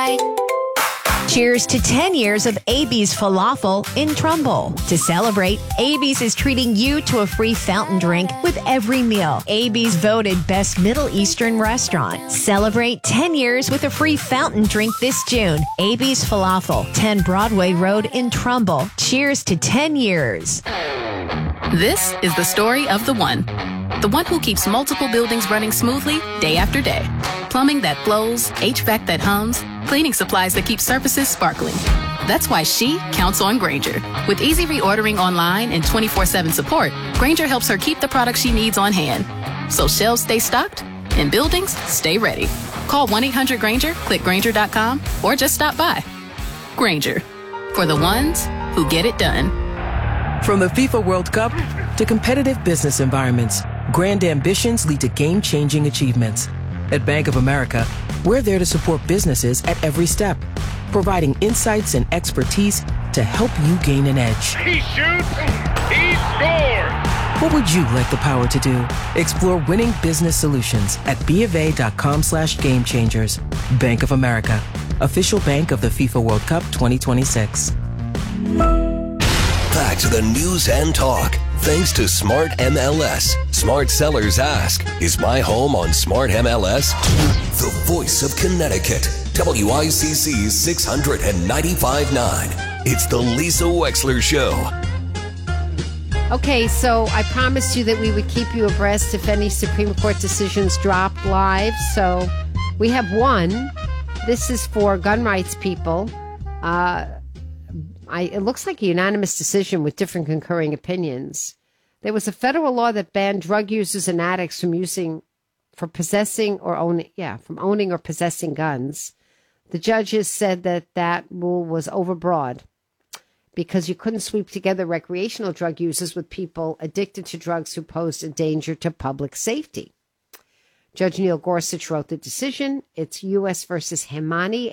Bye. Cheers to 10 years of AB's Falafel in Trumbull. To celebrate, AB's is treating you to a free fountain drink with every meal. AB's voted Best Middle Eastern Restaurant. Celebrate 10 years with a free fountain drink this June. AB's Falafel, 10 Broadway Road in Trumbull. Cheers to 10 years. This is the story of the one. The one who keeps multiple buildings running smoothly day after day. Plumbing that flows, HVAC that hums, cleaning supplies that keep surfaces sparkling. That's why she counts on Grainger. With easy reordering online and 24/7 support, Grainger helps her keep the products she needs on hand. So shelves stay stocked and buildings stay ready. Call 1-800-GRAINGER, click Grainger.com, or just stop by. Grainger, for the ones who get it done. From the FIFA World Cup to competitive business environments, grand ambitions lead to game-changing achievements. At Bank of America, we're there to support businesses at every step, providing insights and expertise to help you gain an edge. He shoots, he scores! What would you like the power to do? Explore winning business solutions at BofA.com/gamechangers. Bank of America, official bank of the FIFA World Cup 2026. Back to the news and talk. Thanks to Smart MLS. Smart sellers ask, is my home on Smart MLS? The voice of Connecticut. WICC 695.9. It's the Lisa Wexler Show. Okay, so I promised you that we would keep you abreast if any Supreme Court decisions dropped live. So we have one. This is for gun rights people. It looks like a unanimous decision with different concurring opinions. There was a federal law that banned drug users and addicts from owning or possessing guns. The judges said that rule was overbroad because you couldn't sweep together recreational drug users with people addicted to drugs who posed a danger to public safety. Judge Neil Gorsuch wrote the decision. It's U.S. versus Hemani,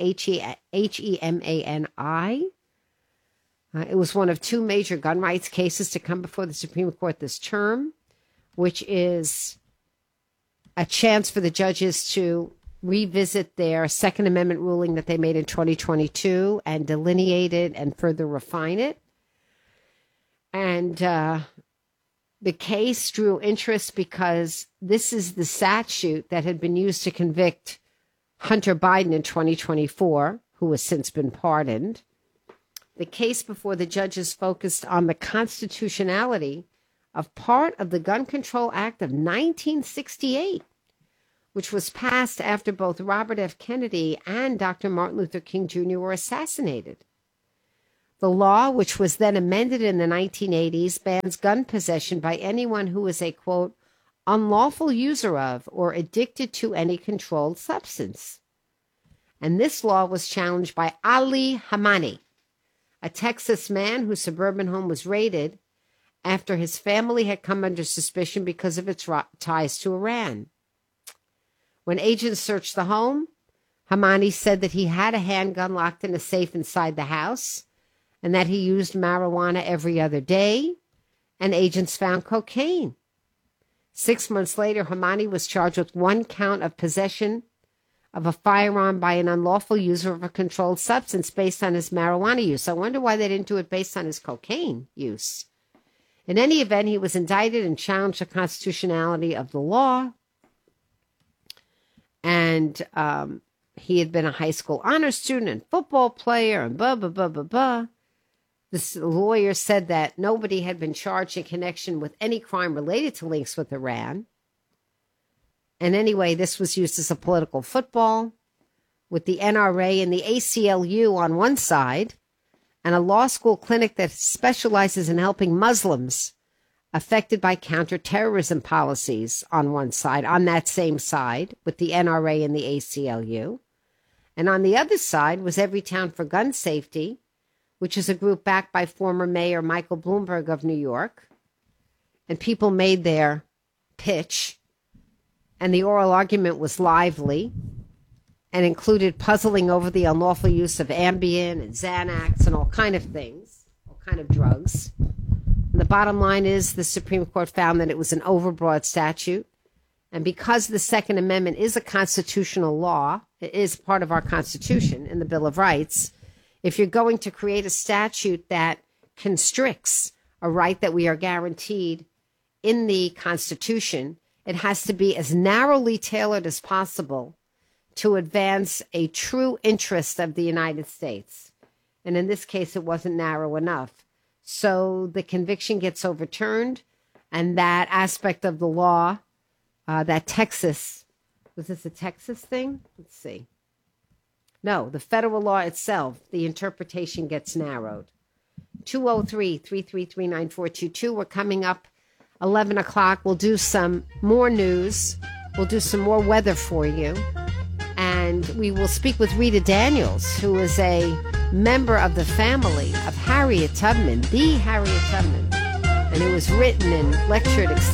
Hemani. It was one of two major gun rights cases to come before the Supreme Court this term, which is a chance for the judges to revisit their Second Amendment ruling that they made in 2022 and delineate it and further refine it. And the case drew interest because this is the statute that had been used to convict Hunter Biden in 2024, who has since been pardoned. The case before the judges focused on the constitutionality of part of the Gun Control Act of 1968, which was passed after both Robert F. Kennedy and Dr. Martin Luther King Jr. were assassinated. The law, which was then amended in the 1980s, bans gun possession by anyone who is a, quote, unlawful user of or addicted to any controlled substance. And this law was challenged by Ali Hemani, a Texas man whose suburban home was raided after his family had come under suspicion because of its ties to Iran. When agents searched the home, Hemani said that he had a handgun locked in a safe inside the house and that he used marijuana every other day, and agents found cocaine. 6 months later, Hemani was charged with one count of possession of a firearm by an unlawful user of a controlled substance based on his marijuana use. I wonder why they didn't do it based on his cocaine use. In any event, he was indicted and challenged the constitutionality of the law. And he had been a high school honor student and football player and blah, blah, blah, blah, blah. This lawyer said that nobody had been charged in connection with any crime related to links with Iran. And anyway, this was used as a political football with the NRA and the ACLU on one side and a law school clinic that specializes in helping Muslims affected by counterterrorism policies on one side, on that same side with the NRA and the ACLU. And on the other side was Everytown for Gun Safety, which is a group backed by former Mayor Michael Bloomberg of New York. And people made their pitch. And the oral argument was lively and included puzzling over the unlawful use of Ambien and Xanax and all kind of things, all kind of drugs. And the bottom line is the Supreme Court found that it was an overbroad statute And because the Second Amendment is a constitutional law, it is part of our Constitution in the Bill of Rights, if you're going to create a statute that constricts a right that we are guaranteed in the Constitution, it has to be as narrowly tailored as possible to advance a true interest of the United States. And in this case, it wasn't narrow enough. So the conviction gets overturned, and that aspect of the law, that Texas, was this a Texas thing? Let's see. No, the federal law itself, the interpretation gets narrowed. 203-333-9422. We're coming up 11 o'clock. We'll do some more news. We'll do some more weather for you. And we will speak with Rita Daniels, who is a member of the family of Harriet Tubman, the Harriet Tubman. And it was written and lectured